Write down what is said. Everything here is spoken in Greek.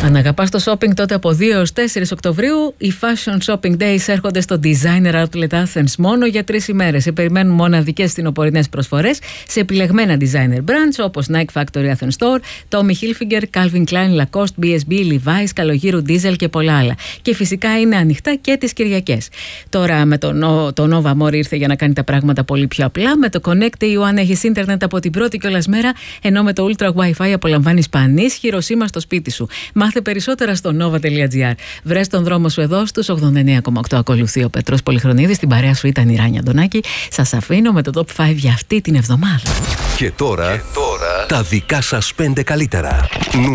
Αν αγαπάς το shopping, τότε από 2 έως 4 Οκτωβρίου οι Fashion Shopping Days έρχονται στο Designer Outlet Athens μόνο για 3 ημέρες. Σε περιμένουν μοναδικές φθινοπορεινές προσφορές σε επιλεγμένα designer brands όπως Nike Factory Athens Store, Tommy Hilfiger, Calvin Klein, Lacoste, BSB, Levi's, Καλογύρου, Diesel και πολλά άλλα. Και φυσικά είναι ανοιχτά και τις Κυριακές. Τώρα με το Nova More ήρθε για να κάνει τα πράγματα πολύ πιο απλά. Με το Connect EU αν έχεις ίντερνετ από την πρώτη κιόλας μέρα, ενώ με το Ultra Wi-Fi απολαμβάνεις πανίσχυρο σήμα στο σπίτι σου. Μάθε περισσότερα στο nova.gr. Βρες τον δρόμο σου εδώ στους 89,8. Ακολουθεί ο Πέτρος Πολυχρονίδης. Στην παρέα σου ήταν η Ράνια Αντωνάκη. Σας αφήνω με το Top 5 για αυτή την εβδομάδα. Και τώρα τα δικά σας 5 καλύτερα.